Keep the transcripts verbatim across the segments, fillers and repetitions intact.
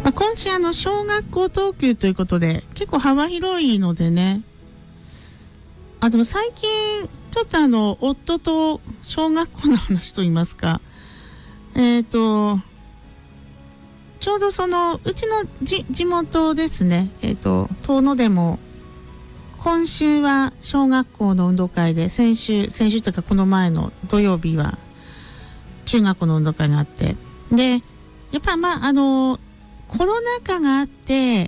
まあ、今週あの小学校特急ということで結構幅広いのでね。あでも最近ちょっとあの夫と小学校の話といいますか、えっとちょうどそのうちのじ地元ですね、えっと遠野でも今週は小学校の運動会で、先週先週というかこの前の土曜日は中学校の運動会があって、でやっぱまああのコロナ禍があって、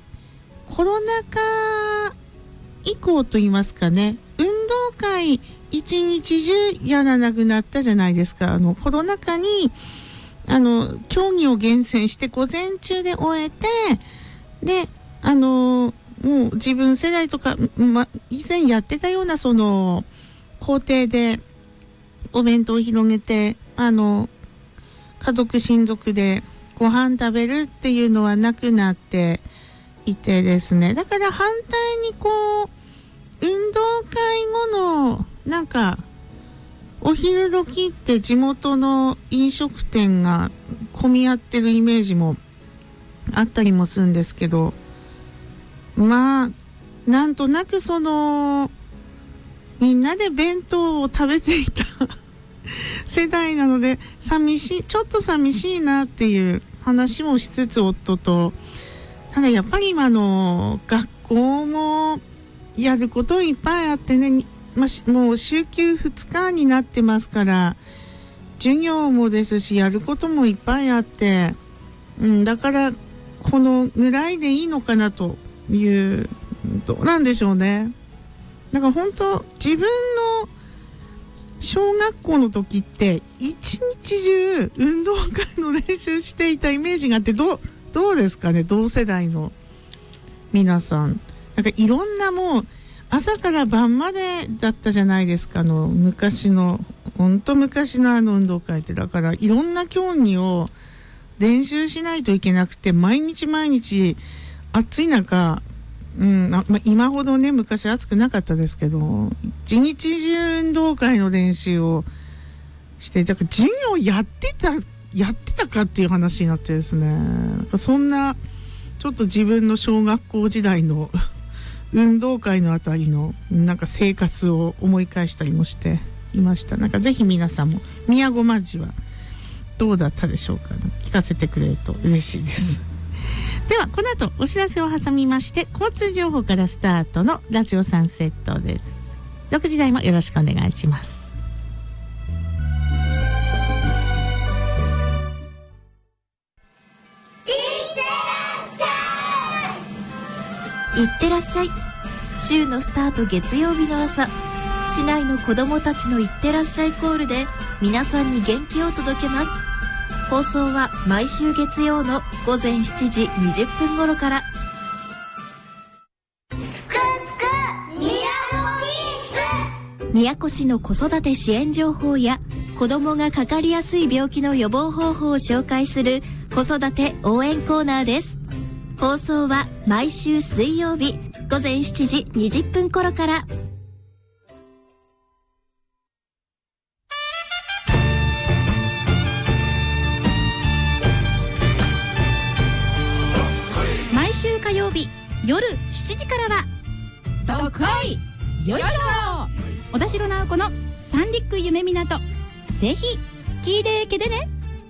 コロナ禍以降といいますかね、運動会一日中やらなくなったじゃないですか。あのコロナ禍にあの競技を厳選して午前中で終えて、であのもう自分世代とか、ま、以前やってたようなその校庭でお弁当を広げてあの家族親族でご飯食べるっていうのはなくなっていてですね、だから反対にこう運動会後のなんかお昼時って地元の飲食店が混み合ってるイメージもあったりもするんですけど、まあなんとなくそのみんなで弁当を食べていた世代なので寂しい、ちょっと寂しいなっていう話もしつつ夫と、ただやっぱり今の学校もやることいっぱいあってね、まあ、もう週休ふつかになってますから、授業もですしやることもいっぱいあって、うん、だからこのぐらいでいいのかなという、どうなんでしょうね。だから本当自分の小学校の時って一日中運動会の練習していたイメージがあって、どうどうですかね、同世代の皆さん。なんかいろんなもう朝から晩までだったじゃないですか、あの昔の本当昔のあの運動会って。だからいろんな競技を練習しないといけなくて、毎日毎日暑い中、うんあまあ、今ほどね昔暑くなかったですけど、一日中運動会の練習をして、だから授業やってたやってたかっていう話になってですね、なんかそんなちょっと自分の小学校時代の運動会のあたりのなんか生活を思い返したりもしていました。なんかぜひ皆さんも宮古町はどうだったでしょうか、ね、聞かせてくれると嬉しいです、うん、ではこの後お知らせを挟みまして、交通情報からスタートのラジオサンセットです。ろくじ台もよろしくお願いします。 いってらっしゃい。週のスタート月曜日の朝、市内の子どもたちのいってらっしゃいコールで皆さんに元気を届けます。放送は毎週月曜のごぜんしちじにじゅっぷん頃から。 すくすく宮古キッズ。 宮古市の子育て支援情報や子どもがかかりやすい病気の予防方法を紹介する子育て応援コーナーです。放送は毎週水曜日ごぜんしちじにじゅっぷん頃から。 毎週火曜日夜しちじからはどっこいよいしょ、小田代直子の三陸夢港、ぜひ聞いてけでね。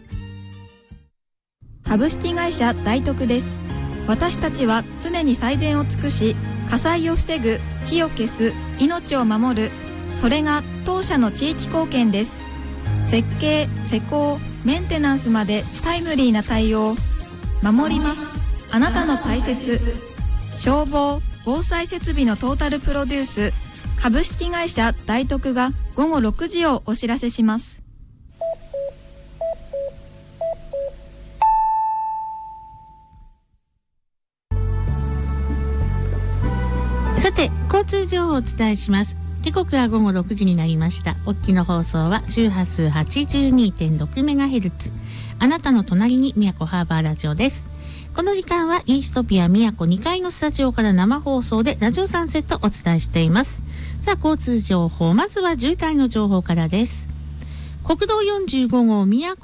株式会社大徳です。私たちは常に最善を尽くし、火災を防ぐ、火を消す、命を守る、それが当社の地域貢献です。設計、施工、メンテナンスまでタイムリーな対応。守ります。あなたの大切。消防、防災設備のトータルプロデュース、株式会社大徳がごごろくじをお知らせします。 さて交通情報をお伝えします。時刻はごごろくじになりました。お聞きの放送は周波数 はちじゅうにてんろくメガヘルツ、 あなたの隣に宮古ハーバーラジオです。この時間はイーストピア宮古にかいのスタジオから生放送でラジオサンセットをお伝えしています。さあ交通情報、まずは渋滞の情報からです。国道よんじゅうご号宮古